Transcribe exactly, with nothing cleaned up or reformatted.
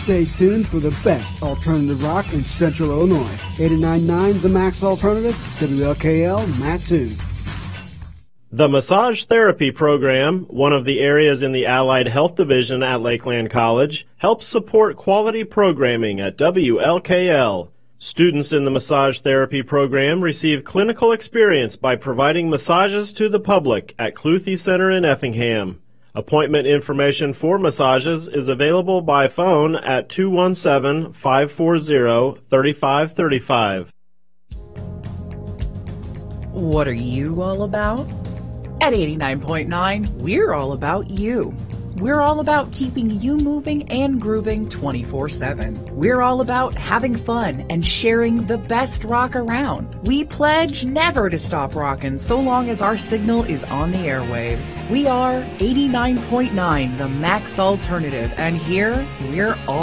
Stay tuned for the best alternative rock in Central Illinois. eighty-nine point nine The Max Alternative, W L K L, Mattoon. The Massage Therapy Program, one of the areas in the Allied Health Division at Lakeland College, helps support quality programming at W L K L. Students in the Massage Therapy Program receive clinical experience by providing massages to the public at Cluthe Center in Effingham. Appointment information for massages is available by phone at two one seven, five four zero, three five three five. What are you all about? At eighty-nine point nine, we're all about you. We're all about keeping you moving and grooving twenty-four seven. We're all about having fun and sharing the best rock around. We pledge never to stop rocking so long as our signal is on the airwaves. We are eighty-nine point nine, the Max Alternative, and here we're all